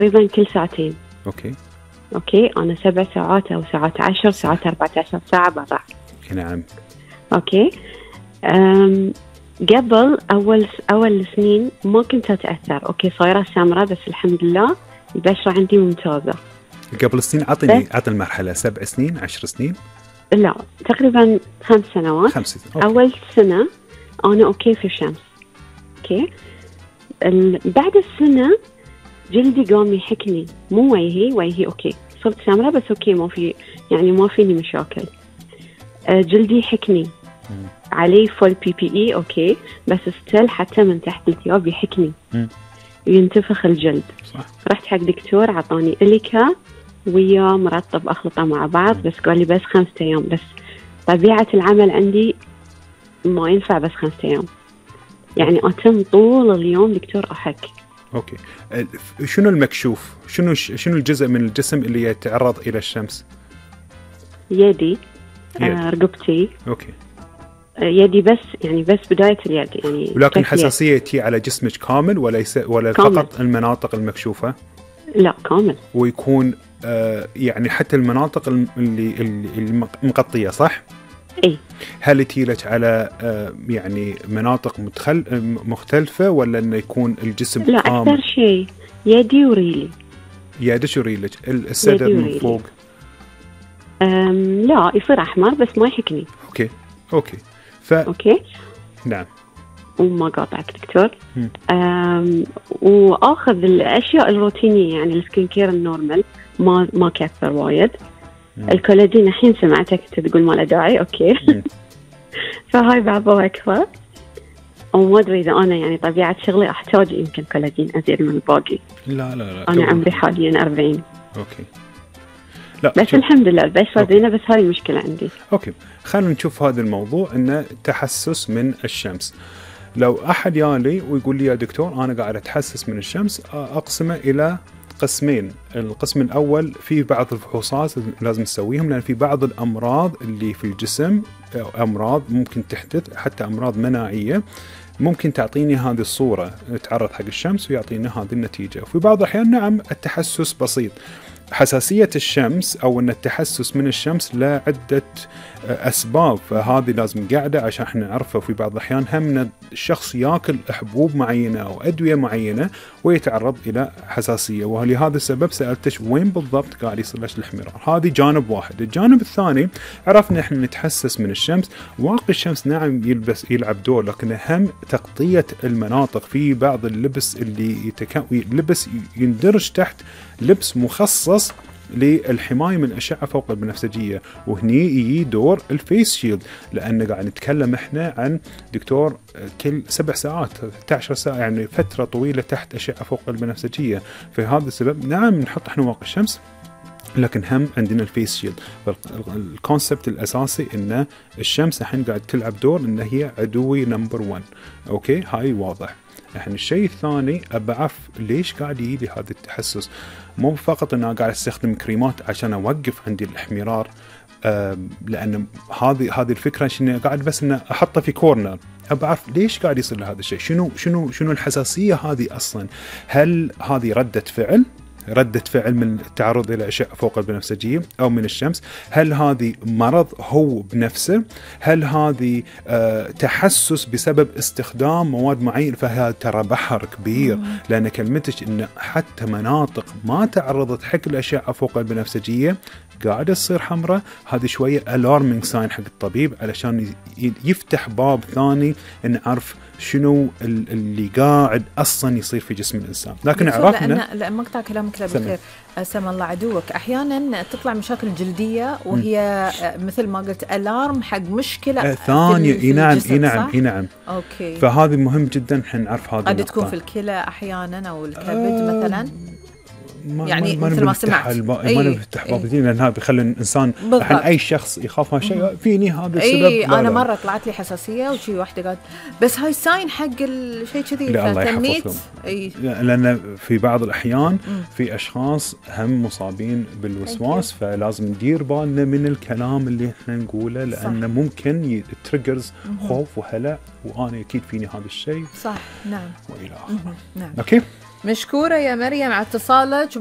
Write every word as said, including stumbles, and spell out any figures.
تقريبا كل ساعتين. اوكي اوكي انا سبع ساعات او ساعات عشر ساعات أربعة عشر ساعه برا. نعم. اوكي أم قبل اول اول سنين ما كنت اتاثر. اوكي صايره سمراء بس الحمد لله البشره عندي ممتازه. قبل سنين عطني عطني المرحله، سبع سنين عشر سنين؟ لا تقريبا خمس سنوات. خمس سنين. اول سنه انا اوكي في الشمس. اوكي ال... بعد السنه جلدي قام يحكني، مو وجهي وجهي اوكي صرت سمراء بس اوكي ما في يعني ما فيني مشاكل. أه جلدي يحكني علي فول بي بي اي اوكي بس ستيل حتى من تحت الثياب يحكني ينتفخ الجلد. صح. رحت حق دكتور عطاني إليكا ويا مرطب أخلطه مع بعض مم. بس قال لي بس خمسة أيام، بس طبيعة العمل عندي ما ينفع بس خمسة أيام يعني أتم طول اليوم دكتور أحك. اوكي شنو المكشوف؟ شنو شنو الجزء من الجسم اللي يتعرض الى الشمس؟ يدي آه رقبتي. اوكي آه يدي بس يعني بس بداية اليد يعني. ولكن حساسيتي على جسمك كامل وليس ولا كامل. فقط المناطق المكشوفة؟ لا كامل. ويكون آه يعني حتى المناطق اللي اللي المغطية صح؟ اي. هل تيلك على آه يعني مناطق متخل مختلفة ولا انه يكون الجسم لا كامل؟ اكثر شيء يدي وريلي. يدك وريلك. الصدر من فوق؟ أم لا يصير احمر بس ما يحكني. اوكي اوكي ف اوكي نعم. وما قاطعك دكتور. أم واخذ الاشياء الروتينيه يعني السكين كير النورمال ما ما كثر وايد. الكولاجين الحين سمعتك تقول ما له داعي اوكي فهاي بعض اكثر. وما ادري اذا انا يعني طبيعه شغلي احتاج يمكن كولاجين ازيد من الباقي. لا لا لا انا عمري حاليا أربعين. اوكي لا بس شوف. الحمد لله البشرة زينة بس هاي المشكلة عندي. اوكي خلينا نشوف هذا الموضوع انه تحسس من الشمس. لو احد يالي ويقول لي يا دكتور انا قاعد اتحسس من الشمس، اقسمه الى قسمين. القسم الاول في بعض الفحوصات لازم تسويهم لان في بعض الامراض اللي في الجسم امراض ممكن تحدث حتى امراض مناعية ممكن تعطيني هذه الصورة، تعرض حق الشمس ويعطينا هذه النتيجة. وفي بعض الأحيان نعم التحسس بسيط. حساسية الشمس أو أن التحسس من الشمس لا عدة أسباب، فهذه لازم قاعدة عشان احنا نعرفه. في بعض الأحيان هم الشخص يأكل حبوب معينة أو أدوية معينة ويتعرض إلى حساسية، ولهذا السبب سألتش وين بالضبط قاعد يصير لك الاحمرار. هذه جانب واحد. الجانب الثاني عرفنا احنا نتحسس من الشمس، واقي الشمس نعم يلبس يلعب دور، لكن أهم تغطية المناطق. في بعض اللبس اللي يتكون لبس يندرج تحت لبس مخصص للحماية من الأشعة فوق البنفسجية، وهني يجي دور الفيس شيلد، لأن قاعد نتكلم إحنا عن دكتور كل سبع ساعات إحدى عشرة ساعة يعني فترة طويلة تحت أشعة فوق البنفسجية. فهذا السبب نعم نحط إحنا واقي الشمس لكن هم عندنا الفيس شيلد. فالكونسبت الأساسي إن الشمس الحين قاعد تلعب دور إن هي عدوي نمبر ون. أوكي هاي واضح. الحين الشيء الثاني أبعرف ليش قاعد يجي هذا التحسس. مو فقط أنا قاعد أستخدم كريمات عشان أوقف عندي الاحمرار، لأن هذه هذه الفكرة شنو قاعد بس إن أحطه في كورنر. أبعرف ليش قاعد يصير هذا الشيء، شنو شنو شنو الحساسية هذه أصلا. هل هذه ردة فعل ردة فعل من التعرض إلى أشعة فوق البنفسجية أو من الشمس؟ هل هذه مرض هو بنفسه؟ هل هذه آه تحسس بسبب استخدام مواد معينة؟ فهذا ترى بحر كبير، لأن كلمتك إن حتى مناطق ما تعرضت حق الأشعة فوق البنفسجية قاعدة تصير حمراء. هذه شوية alarming sign حق الطبيب علشان يفتح باب ثاني إن نعرف شنو اللي قاعد أصلا يصير في جسم الإنسان. لكن عرفنا لأن لا مقطع كلامك لا بالخير سمى الله عدوك. أحيانا تطلع مشاكل جلدية وهي م. مثل ما قلت ألارم حق مشكلة آه ثانية. إي نعم إي نعم إي نعم. أوكي. فهذه مهم جدا إحنا نعرف هذا. قد تكون في الكلى أحيانا أو الكبد آه مثلا. ما يعني ما مثل ما سمعت الب... ما نفتح باب جديد لأن هذا بيخلي الإنسان الحين أي شخص يخاف من شيء فيني هذا السبب. أي أنا لا. مرة طلعت لي حساسية وشي واحدة قالت بس هاي ساين حق الشيء كذي فتنيت. لأن في بعض الأحيان م. في أشخاص هم مصابين بالوسواس، فلازم ندير بالنا من الكلام اللي احنا نقوله لأنه ممكن يتريجرز خوف وهلع، وأنا أكيد فيني هذا الشيء. صح نعم. وإلى آخره. نعم. أوكي. مشكورة يا مريم على اتصالك.